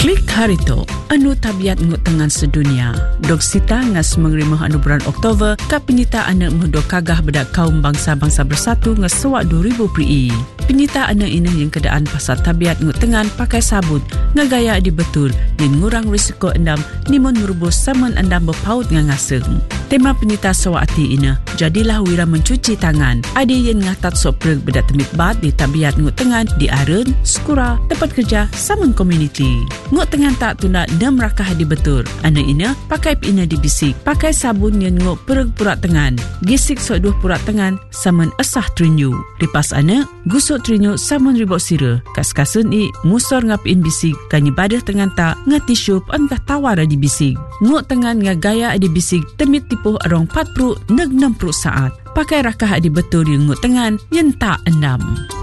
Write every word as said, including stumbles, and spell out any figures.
Klik harito, anu tabiat ngut tangan sedunia. Dok sita ngas mengerimah anu bulan Oktober, ka penyita anu muhdok kagah bedak kaum bangsa-bangsa bersatu ngas sewak dua ribu pri. Penyita anu ini yang kedaan pasal tabiat ngut tangan pakai sabun, ngagaya di betul, dan ngurang risiko endam, nimun merubus saman endam berpaut ngangaseng. Tema penyita sewak hati ini, jadilah wira mencuci tangan. Ada yang ngatat sopreg bedak temit bat di tabiat ngut tangan di Aren, Skura, tempat kerja, saman community. Ngut tangan tak tunda dem rakah di betul. Anu ina pakai pina di bisik. Pakai sabun yang ngut pereg purak tangan. Gisik sok dua purak tangan saman asah trinyu. Ripas ana gusuk trinyu saman ribok sira. Kas-kasun i musor ngapin bisik. Kanyi badah tangan tak ngati syup angkah tawar di bisik. Ngut tangan ngagaya di bisik temit tipuh arong empat puluh neg enam puluh saat. Pakai rakah di betul yang ngut tangan yang tak endam.